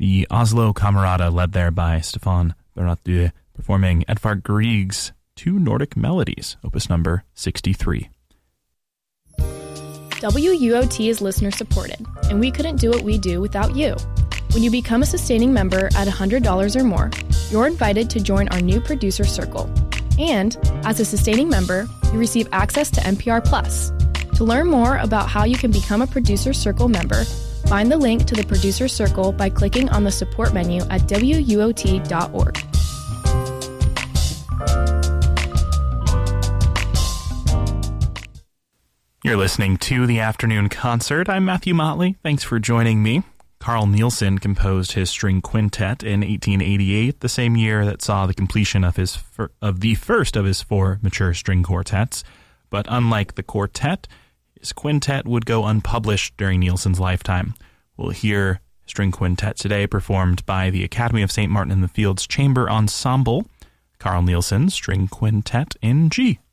the Oslo Camerata, led there by Stefan Beratue, performing Edvard Grieg's Two Nordic Melodies, opus number 63. WUOT is listener-supported, and we couldn't do what we do without you. When you become a sustaining member at $100 or more, you're invited to join our new producer circle. And, as a sustaining member, you receive access to NPR Plus. To learn more about how you can become a Producer Circle member, find the link to the Producer Circle by clicking on the support menu at WUOT.org. You're listening to The Afternoon Concert. I'm Matthew Motley. Thanks for joining me. Carl Nielsen composed his string quintet in 1888, the same year that saw the completion of the first of his four mature string quartets. But unlike the quartet, his quintet would go unpublished during Nielsen's lifetime. We'll hear string quintet today performed by the Academy of St. Martin in the Fields Chamber Ensemble, Carl Nielsen's String Quintet in G.